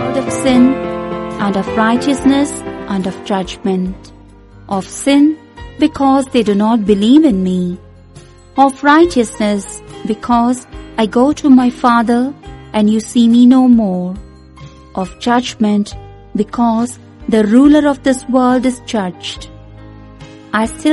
of sin, and of righteousness, and of judgment. Of sin, because they do not believe in me. Of righteousness, because I go to my Father, and you see me no more. Of judgment, because the ruler of this world is judged. I still